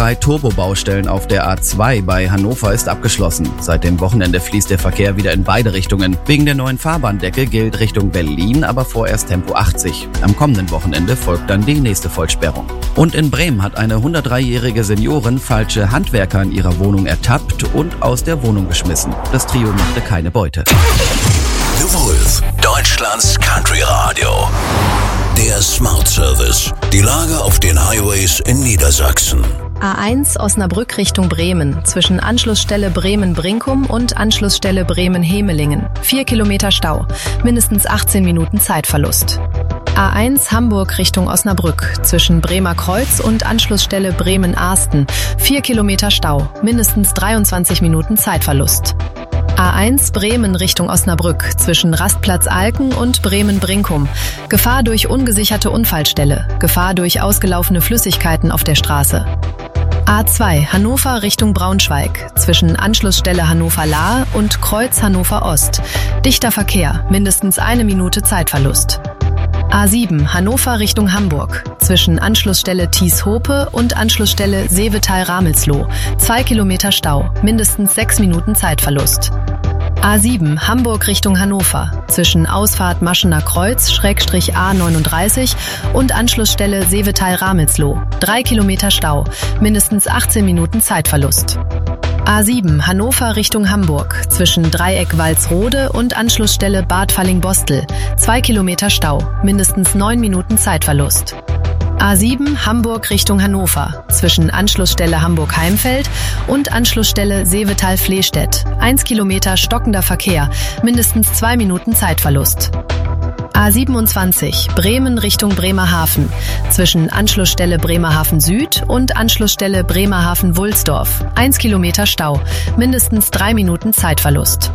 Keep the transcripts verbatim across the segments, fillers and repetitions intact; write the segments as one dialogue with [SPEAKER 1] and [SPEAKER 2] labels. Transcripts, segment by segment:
[SPEAKER 1] drei Turbobaustellen auf der A zwei bei Hannover ist abgeschlossen. Seit dem Wochenende fließt der Verkehr wieder in beide Richtungen. Wegen der neuen Fahrbahndecke gilt Richtung Berlin aber vorerst Tempo achtzig. Am kommenden Wochenende folgt dann die nächste Vollsperrung. Und in Bremen hat eine hundertdreijährige Seniorin falsche Handwerker in ihrer Wohnung ertappt und aus der Wohnung geschmissen. Das Trio machte keine Beute.
[SPEAKER 2] The Wolf, Deutschlands Country Radio. Der Smart Service. Die Lage auf den Highways in Niedersachsen.
[SPEAKER 3] A eins Osnabrück Richtung Bremen, zwischen Anschlussstelle Bremen-Brinkum und Anschlussstelle Bremen-Hemelingen. Vier Kilometer Stau, mindestens achtzehn Minuten Zeitverlust. A eins Hamburg Richtung Osnabrück, zwischen Bremer Kreuz und Anschlussstelle Bremen-Ahsten. Vier Kilometer Stau, mindestens dreiundzwanzig Minuten Zeitverlust. A eins Bremen Richtung Osnabrück, zwischen Rastplatz Alken und Bremen-Brinkum. Gefahr durch ungesicherte Unfallstelle, Gefahr durch ausgelaufene Flüssigkeiten auf der Straße. A zwei Hannover Richtung Braunschweig, zwischen Anschlussstelle Hannover-Lahr und Kreuz Hannover-Ost. Dichter Verkehr, mindestens eine Minute Zeitverlust. A sieben Hannover Richtung Hamburg, zwischen Anschlussstelle Thies-Hope und Anschlussstelle Seevetal-Ramelsloh. Zwei Kilometer Stau, mindestens sechs Minuten Zeitverlust. A sieben Hamburg Richtung Hannover, zwischen Ausfahrt Maschener Kreuz Schrägstrich A neununddreißig und Anschlussstelle Seevetal-Ramelsloh. Drei Kilometer Stau, mindestens achtzehn Minuten Zeitverlust. A sieben Hannover Richtung Hamburg, zwischen Dreieck Walsrode und Anschlussstelle Bad Falling-Bostel. Zwei Kilometer Stau, mindestens neun Minuten Zeitverlust. A sieben Hamburg Richtung Hannover, zwischen Anschlussstelle Hamburg-Heimfeld und Anschlussstelle Seevetal-Flehstedt. Eins Kilometer stockender Verkehr, mindestens zwei Minuten Zeitverlust. A siebenundzwanzig Bremen Richtung Bremerhaven, zwischen Anschlussstelle Bremerhaven Süd und Anschlussstelle Bremerhaven-Wulsdorf. Eins Kilometer Stau, mindestens drei Minuten Zeitverlust.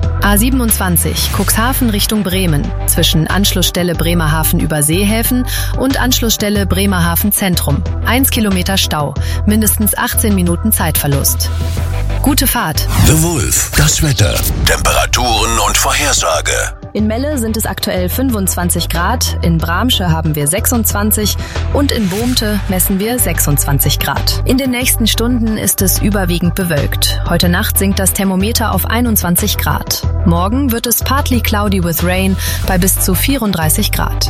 [SPEAKER 3] A siebenundzwanzig Cuxhaven Richtung Bremen, zwischen Anschlussstelle Bremerhaven über Seehäfen und Anschlussstelle Bremerhaven Zentrum. Eins Kilometer Stau, mindestens achtzehn Minuten Zeitverlust. Gute Fahrt.
[SPEAKER 2] The Wolf, das Wetter, Temperaturen und Vorhersage.
[SPEAKER 3] In Melle sind es aktuell fünfundzwanzig Grad, in Bramsche haben wir sechsundzwanzig und in Bohmte messen wir sechsundzwanzig Grad. In den nächsten Stunden ist es überwiegend bewölkt. Heute Nacht sinkt das Thermometer auf einundzwanzig Grad. Morgen wird es partly cloudy with rain bei bis zu vierunddreißig Grad.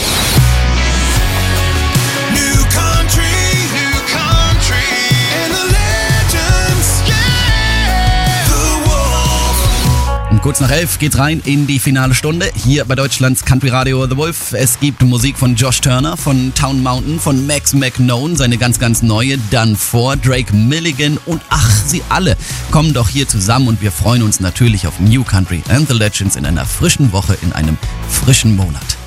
[SPEAKER 1] Kurz nach elf geht's rein in die finale Stunde hier bei Deutschlands Country Radio The Wolf. Es gibt Musik von Josh Turner, von Town Mountain, von Max McKnone, seine ganz, ganz neue, dann vor Drake Milligan und ach, sie alle kommen doch hier zusammen und wir freuen uns natürlich auf New Country and the Legends in einer frischen Woche, in einem frischen Monat.